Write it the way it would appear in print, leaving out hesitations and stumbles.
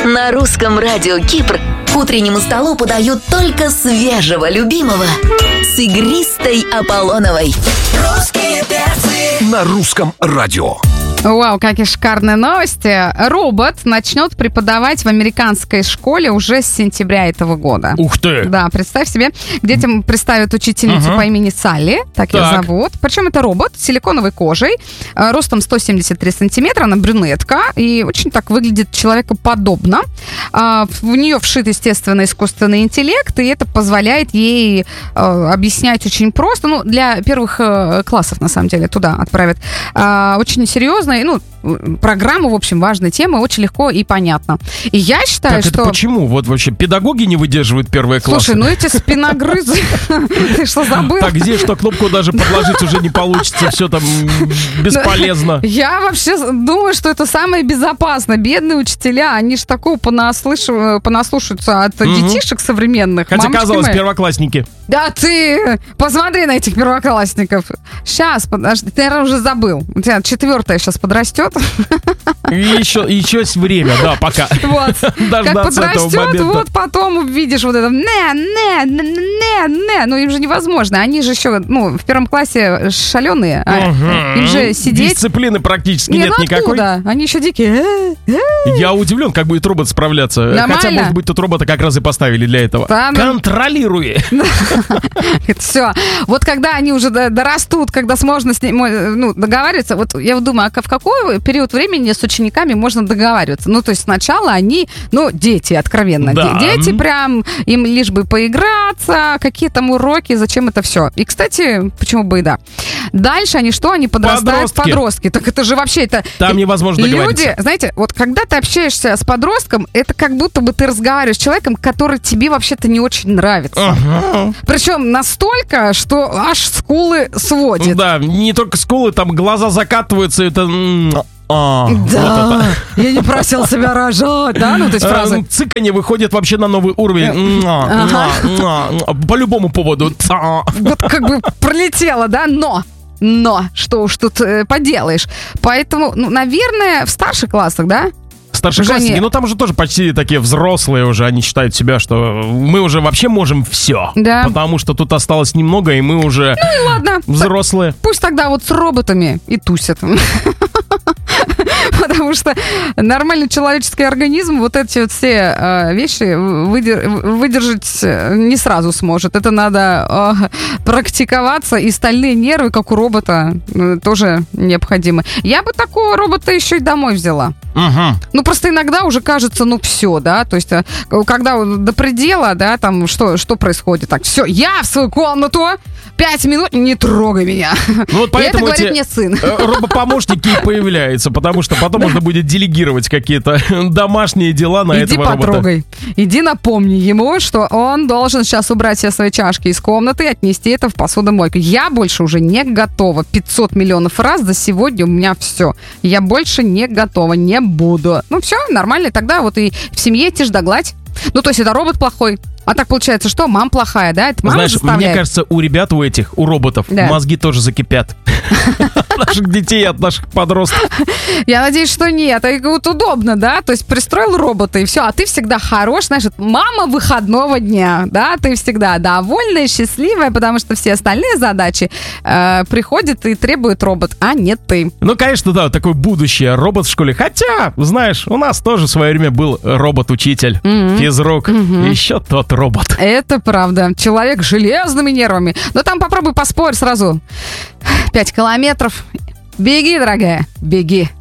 На русском радио Кипр к утреннему столу подают только свежего любимого с игристой Аполлоновой. Русские перцы На русском радио. Вау, какие шикарные новости. Робот начнет преподавать в американской школе уже с сентября этого года. Ух ты! Да, представь себе, к детям представят учительницу по имени Салли, так ее зовут. Причем это робот с силиконовой кожей, ростом 173 сантиметра, она брюнетка и очень так выглядит человекоподобно. В нее вшит, естественно, искусственный интеллект, и это позволяет ей объяснять очень просто. Ну, для первых классов, на самом деле, туда отправят. Очень серьезно. Программа, в общем, важная тема, очень легко и понятно. И я считаю, так, что... это почему? Вот вообще педагоги не выдерживают первые классы. Слушай, эти спиногрызы, ты что, забыл? Так где, что кнопку даже подложить уже не получится, все там бесполезно. Я вообще думаю, что это самое безопасное. Бедные учителя, они же такого понаслушаются от детишек современных. Хотя, казалось, первоклассники. Да ты посмотри на этих первоклассников. Сейчас, подожди, ты, наверное, уже забыл. У тебя 4-я сейчас подрастет. И еще есть время, да, пока. Вот. Как подрастет, вот потом увидишь вот это ну им же невозможно. Они же еще, в первом классе шаленые. Им же сидеть... Дисциплины практически нет никакой. Они еще дикие. Я удивлен, как будет робот справляться. Нормально. Хотя, может быть, тут робота как раз и поставили для этого. Да, контролируй. Это все. Вот когда они уже дорастут, когда можно с ним договариваться, вот я думаю, а в какой период времени с учениками можно договариваться? То есть сначала они, дети, откровенно. Да. Дети прям, им лишь бы поиграться, какие там уроки, зачем это все. И, кстати, почему бы и да. Дальше они что? Они подрастают, подростки. Так это же вообще это... Там невозможно договориться. Люди, знаете, вот когда ты общаешься с подростком, это как будто бы ты разговариваешь с человеком, который тебе вообще-то не очень нравится. Причем настолько, что аж скулы сводит. Да, не только скулы, там глаза закатываются, это... Да, я не просил себя рожать, да? То есть фразы. Цыканье выходит вообще на новый уровень. По любому поводу. Вот как бы пролетело, да? Но, что уж тут поделаешь. Поэтому, наверное, в старших классах, да? Старшеклассники, там уже тоже почти такие взрослые уже, они считают себя, что мы уже вообще можем все. Да. Потому что тут осталось немного, и мы уже и ладно. Взрослые. Пусть тогда вот с роботами и тусят. Потому что нормальный человеческий организм вот эти вот все вещи выдержать не сразу сможет. Это надо практиковаться, и стальные нервы, как у робота, тоже необходимы. Я бы такого робота еще и домой взяла. Просто иногда уже кажется, все, да, то есть, когда до предела, да, там, что происходит? Так, все, я в свою комнату, 5 минут, не трогай меня. Поэтому это говорит мне сын. Робопомощники и появляются, потому что потом можно будет делегировать какие-то домашние дела на этого робота. Иди потрогай. Иди напомни ему, что он должен сейчас убрать все свои чашки из комнаты и отнести это в посудомойку. Я больше уже не готова. 500 миллионов раз за сегодня у меня все. Я больше не готова, не буду. Все, нормально, тогда вот и в семье тишь да гладь. То есть это робот плохой. А так получается, что мама плохая, да? Это мама Знаешь, заставляет. мне кажется, у ребят, у роботов, мозги тоже закипят. Наших детей от наших подростков. Я надеюсь, что нет. Это вот удобно, да? То есть пристроил робота, и все. А ты всегда хорош, знаешь, мама выходного дня, да? Ты всегда довольная, счастливая, потому что все остальные задачи приходят и требует робот, а не ты. Конечно, да, такое будущее. Робот в школе. Хотя, знаешь, у нас тоже в свое время был робот-учитель, физрук. Еще тот робот. Это правда. Человек с железными нервами. Но там попробуй поспорь сразу. 5 километров. Беги, дорогая, беги.